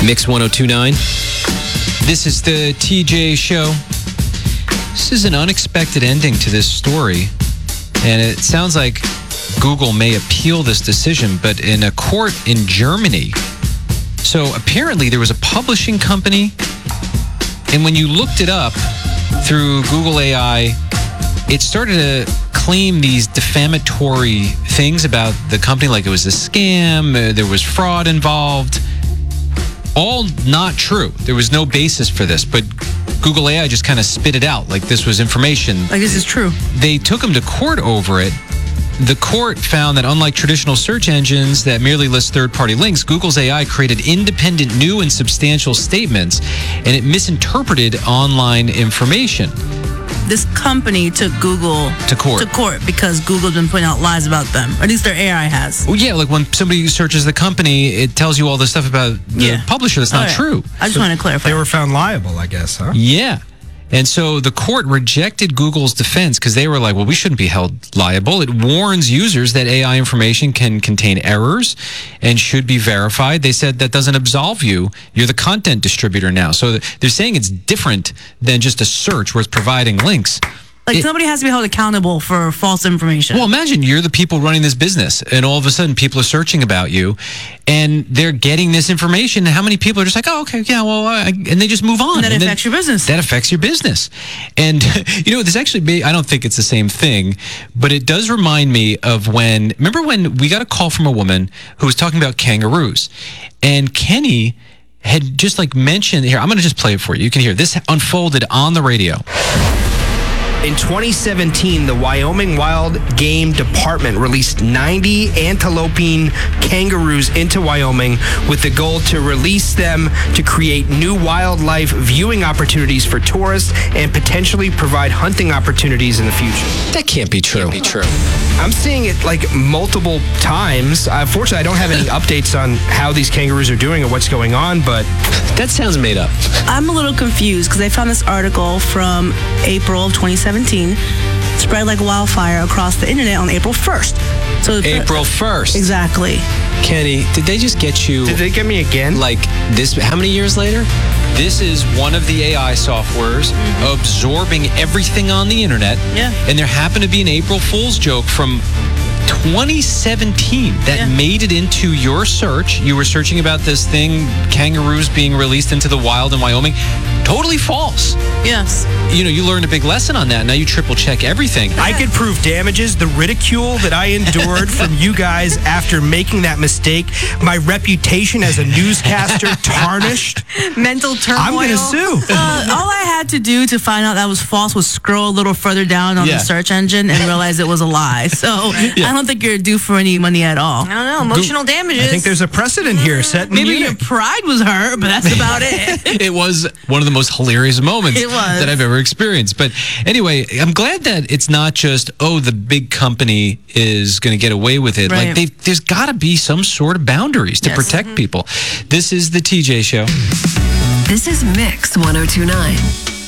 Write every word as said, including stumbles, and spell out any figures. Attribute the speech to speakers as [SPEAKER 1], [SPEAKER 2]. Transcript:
[SPEAKER 1] Mix one oh two point nine. This is the T J Show. This is an unexpected ending to this story. And it sounds like Google may appeal this decision, but in a court in Germany. So apparently there was a publishing company, and when you looked it up through Google A I, it started to claim these defamatory things about the company, like it was a scam, uh, there was fraud involved. All not true. There was no basis for this, but Google A I just kind of spit it out like this was information.
[SPEAKER 2] Like this is true.
[SPEAKER 1] They took him to court over it. The court found that unlike traditional search engines that merely list third-party links, Google's A I created independent, new, and substantial statements, and it misinterpreted online information.
[SPEAKER 2] This company took Google
[SPEAKER 1] To court.
[SPEAKER 2] to court because Google's been putting out lies about them. Or at least their A I has.
[SPEAKER 1] Well, yeah, like when somebody searches the company, it tells you all this stuff about the
[SPEAKER 2] Yeah.
[SPEAKER 1] publisher that's not
[SPEAKER 2] Oh, yeah.
[SPEAKER 1] true.
[SPEAKER 2] I just
[SPEAKER 3] So
[SPEAKER 2] want to clarify.
[SPEAKER 3] They were found liable, I guess, huh?
[SPEAKER 1] Yeah. And so the court rejected Google's defense because they were like, well, we shouldn't be held liable. It warns users that A I information can contain errors and should be verified. They said that doesn't absolve you. You're the content distributor now. So they're saying it's different than just a search where it's providing links.
[SPEAKER 2] Like,
[SPEAKER 1] It-
[SPEAKER 2] somebody has to be held accountable for false information.
[SPEAKER 1] Well, imagine you're the people running this business, and all of a sudden people are searching about you, and they're getting this information. And how many people are just like, oh, okay, yeah, well, I, and they just move on.
[SPEAKER 2] And that
[SPEAKER 1] And then-
[SPEAKER 2] affects your business.
[SPEAKER 1] That affects your business. And, you know, this actually, may, I don't think it's the same thing, but it does remind me of when, remember when we got a call from a woman who was talking about kangaroos, and Kenny had just like mentioned, here, I'm going to just play it for you. You can hear this unfolded on the radio.
[SPEAKER 4] In twenty seventeen, the Wyoming Wild Game Department released ninety antelopine kangaroos into Wyoming with the goal to release them to create new wildlife viewing opportunities for tourists and potentially provide hunting opportunities in the future.
[SPEAKER 1] That can't be true. Can't be true.
[SPEAKER 4] I'm seeing it like multiple times. Uh, fortunately, I don't have any updates on how these kangaroos are doing or what's going on, but
[SPEAKER 1] That sounds made up.
[SPEAKER 2] I'm a little confused because I found this article from April of twenty seventeen, spread like wildfire across the internet on April first. So
[SPEAKER 1] April first.
[SPEAKER 2] Exactly.
[SPEAKER 1] Kenny, did they just get you
[SPEAKER 4] did they get me again?
[SPEAKER 1] like this? How many years later? This is one of the A I softwares absorbing everything on the internet.
[SPEAKER 2] Yeah.
[SPEAKER 1] And there happened to be an April Fool's joke from twenty seventeen that
[SPEAKER 2] Yeah.
[SPEAKER 1] made it into your search. You were searching about this thing, kangaroos being released into the wild in Wyoming. Totally false.
[SPEAKER 2] Yes.
[SPEAKER 1] You know, you learned a big lesson on that. Now you triple check everything.
[SPEAKER 4] I could prove damages, the ridicule that I endured from you guys after making that mistake, my reputation as a newscaster tarnished.
[SPEAKER 2] Mental turmoil.
[SPEAKER 4] I'm going to sue.
[SPEAKER 2] Uh, all I had to do to find out that was false was scroll a little further down on
[SPEAKER 1] Yeah.
[SPEAKER 2] the search engine and realize it was a lie. So I don't think you're due for any money at all.
[SPEAKER 5] I don't know. Emotional damages.
[SPEAKER 4] I think there's a precedent here set in
[SPEAKER 2] Maybe your
[SPEAKER 4] Munich.
[SPEAKER 2] pride was hurt, but that's about it.
[SPEAKER 1] It was one of the most hilarious moments
[SPEAKER 2] It was.
[SPEAKER 1] that I've ever experienced. But anyway, I'm glad that it's not just, oh, the big company is going to get away with it.
[SPEAKER 2] Right.
[SPEAKER 1] Like, they, there's got to be some sort of boundaries to
[SPEAKER 2] Yes.
[SPEAKER 1] protect people. This is the T J Show.
[SPEAKER 6] This is Mix one oh two point nine.